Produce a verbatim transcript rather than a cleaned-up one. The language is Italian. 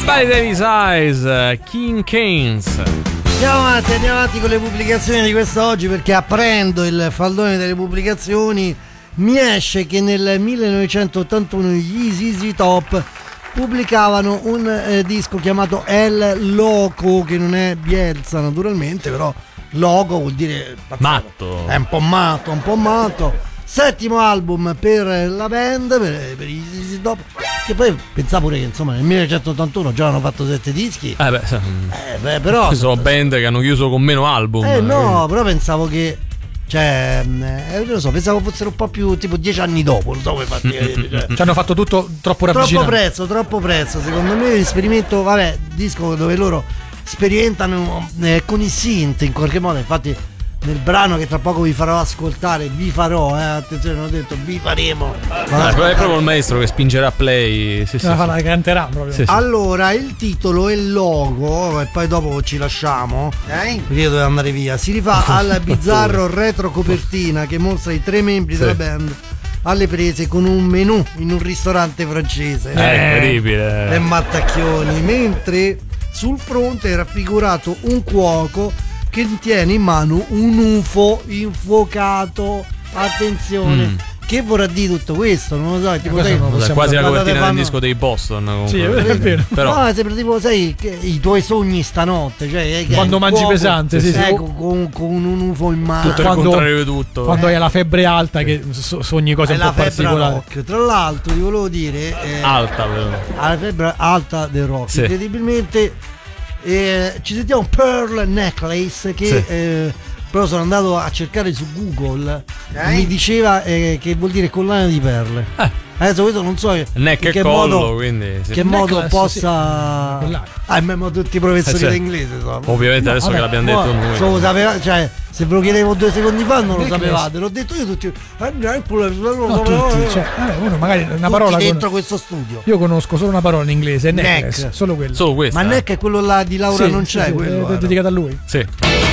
Somebody Davis Eyes, King Keynes. Andiamo avanti, andiamo avanti con le pubblicazioni di quest'oggi, perché aprendo il faldone delle pubblicazioni mi esce che nel millenovecentottantuno gli Z Z Top pubblicavano un eh, disco chiamato El Loco, che non è Bielsa naturalmente, però Loco vuol dire pazzato. Matto. È un po' matto, un po' matto. Settimo album per la band, per, per i Z Z Top, che poi pensavo pure che insomma nel millenovecentottantuno già hanno fatto sette dischi. Eh beh, eh, beh però sono band che hanno chiuso con meno album. Eh no, però pensavo che, cioè, eh, non lo so, pensavo fossero un po' più tipo dieci anni dopo, non so come fatti vedere. Cioè. Ci hanno fatto tutto troppo ravvicinato. Troppo prezzo, troppo prezzo. Secondo me l'esperimento, vabbè, disco dove loro sperimentano eh, con i synth in qualche modo, infatti nel brano che tra poco vi farò ascoltare, vi farò, eh, attenzione, non ho detto vi faremo. Ah, è proprio il maestro che spingerà play. Sì, sì, la, sì. la canterà proprio. Sì, sì. Allora, il titolo e il logo, e poi dopo ci lasciamo, eh? perché io devo andare via. Si rifà al bizzarro retro copertina che mostra i tre membri sì. della band alle prese con un menù in un ristorante francese. È incredibile. E mattacchioni. Mentre sul fronte è raffigurato un cuoco che tiene in mano un U F O infuocato. Attenzione. Mm. Che vorrà dire tutto questo? Non lo so, tipo, sai, non so, quasi la copertina fanno... del disco dei Boston. Comunque. Sì, è vero. Però... No, sembra tipo, sai, che i tuoi sogni stanotte, cioè quando mangi cuoco, pesante, sì, sì. Ecco, con, con un U F O in mano. Tutto quando, il contrario di tutto. Quando hai la febbre alta, che sogni cose è un po' particolari. Tra l'altro, ti volevo dire, eh, alta, però. La febbre alta del rock, sì. incredibilmente. Eh, ci sentiamo Pearl Necklace che sì. eh, però sono andato a cercare su Google e mi diceva eh, che vuol dire collana di perle. Eh. Adesso questo non so neck in che e collo, modo, quindi sì. che modo necklace, possa sì. ah, ma tutti i professori eh, cioè, d'inglese so. ovviamente no, adesso vabbè, che l'abbiamo mo, detto noi so, sapeva, cioè, se ve lo chiedevo due secondi fa non lo necklace. sapevate, l'ho detto io tutti eh, no, tutti, cioè, vabbè, uno magari una tutti parola dentro con... questo studio. Io conosco solo una parola in inglese, necklace, neck. solo quello. solo questa. Ma neck è quello là di Laura sì, non c'è sì, quello è dedicato a lui. Sì.